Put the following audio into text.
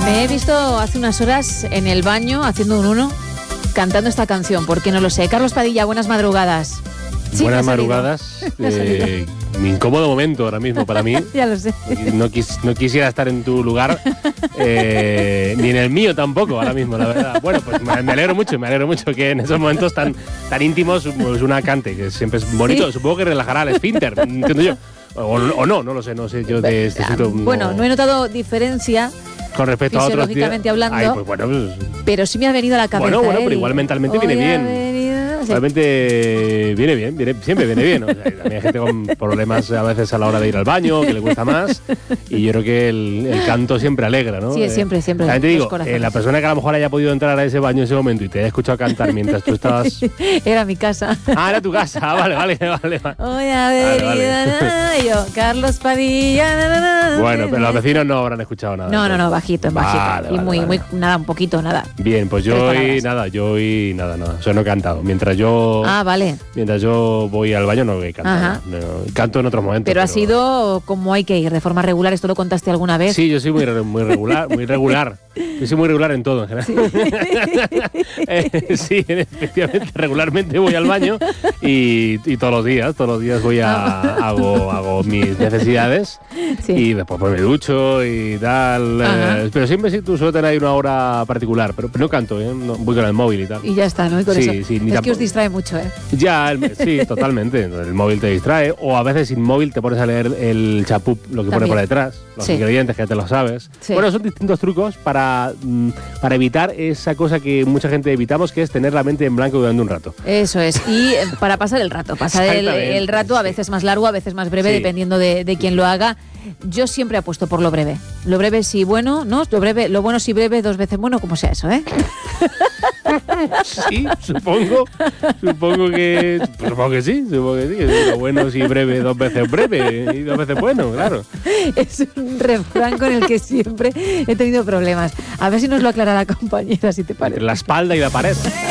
Me he visto hace unas horas en el baño haciendo un 1 cantando esta canción, porque no lo sé. Carlos Padilla, buenas madrugadas. Sí, buenas madrugadas. Mi incómodo momento ahora mismo para mí. Ya lo sé. No quisiera estar en tu lugar, ni en el mío tampoco ahora mismo, la verdad. Bueno, pues me alegro mucho que en esos momentos tan íntimos pues una cante, que siempre es bonito. ¿Sí? Supongo que relajará el esfínter, entiendo yo. O no lo sé yo de este sitio. Bueno, no he notado diferencia con respecto a otros días. Fisiológicamente hablando. Ay, pues bueno, pues, pero sí me ha venido a la cabeza. Bueno, pero igual mentalmente viene bien. Realmente siempre viene bien. O sea, también hay gente con problemas a veces a la hora de ir al baño, que le cuesta más. Y yo creo que el canto siempre alegra, ¿no? Sí, siempre. También te digo, la persona que a lo mejor haya podido entrar a ese baño en ese momento y te haya escuchado cantar mientras tú estabas... Era mi casa. Ah, era tu casa. Vale. Hoy vale. Yo, Carlos Padilla. Bueno, pero los vecinos no habrán escuchado nada. No, bajito. Vale, muy, nada, un poquito, nada. Bien, pues yo hoy nada. O sea, no he cantado. Mientras yo voy al baño no voy a cantar. No, canto en otros momentos. Pero ha sido como hay que ir, de forma regular. ¿Esto lo contaste alguna vez? Sí, yo soy muy regular. Yo soy muy regular en todo, en general. Sí, efectivamente, regularmente voy al baño y todos los días voy hago mis necesidades. Sí. Y después pues me ducho y tal. Pero siempre sí, tú suelo tener ahí una hora particular, pero no canto, no, voy con el móvil y tal. Y ya está, ¿no? Y con eso. Sí, es que os distrae mucho, ¿eh? Ya, sí, totalmente. El móvil te distrae, o a veces sin móvil te pones a leer el chapup, lo que pone por detrás, los ingredientes, que ya te lo sabes. Sí. Bueno, son distintos trucos para evitar esa cosa que mucha gente evitamos, que es tener la mente en blanco durante un rato. Eso es, y para pasar el rato. Pasar el rato, a veces más largo, a veces más breve, dependiendo de quién lo haga. Yo siempre apuesto por lo breve. Lo breve si bueno, ¿no? Lo bueno si breve, 2 veces bueno, como sea eso, ¿eh? Sí, supongo que sí. Lo bueno si breve, 2 veces breve y 2 veces bueno, claro. Es un refrán con el que siempre he tenido problemas. A ver si nos lo aclara la compañera, si te parece. La espalda y la pared.